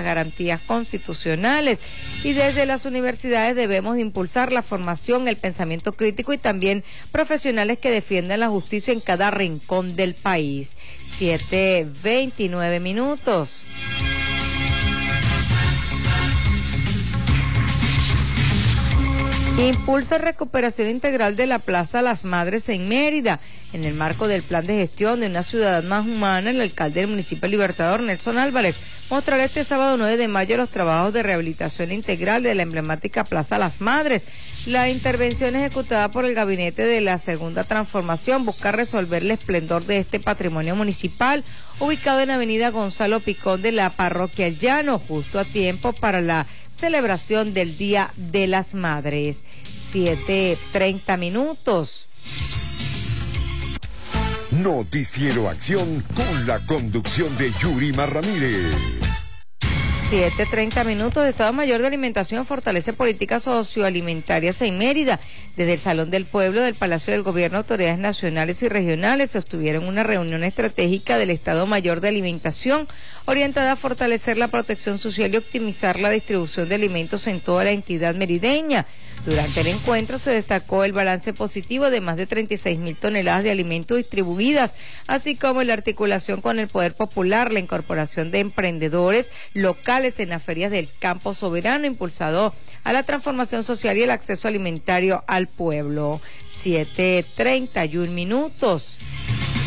las garantías constitucionales. Y desde las universidades debemos impulsar la formación, el pensamiento crítico y también profesionales que defiendan la justicia en cada rincón del país. 7:29. Impulsa recuperación integral de la Plaza Las Madres en Mérida. En el marco del plan de gestión de una ciudad más humana, el alcalde del municipio Libertador, Nelson Álvarez, mostrará este sábado 9 de mayo los trabajos de rehabilitación integral de la emblemática Plaza Las Madres. La intervención ejecutada por el gabinete de la segunda transformación busca resolver el esplendor de este patrimonio municipal, ubicado en Avenida Gonzalo Picón de la Parroquia El Llano, justo a tiempo para la celebración del Día de las Madres. 7:30. Noticiero Acción con la conducción de Yurima Ramírez. 7:30. Estado Mayor de Alimentación fortalece políticas socioalimentarias en Mérida. Desde el Salón del Pueblo del Palacio del Gobierno, autoridades nacionales y regionales sostuvieron una reunión estratégica del Estado Mayor de Alimentación orientada a fortalecer la protección social y optimizar la distribución de alimentos en toda la entidad merideña. Durante el encuentro se destacó el balance positivo de más de 36.000 toneladas de alimentos distribuidas, así como la articulación con el Poder Popular, la incorporación de emprendedores locales en las ferias del campo soberano, impulsado a la transformación social y el acceso alimentario al pueblo. 7:31.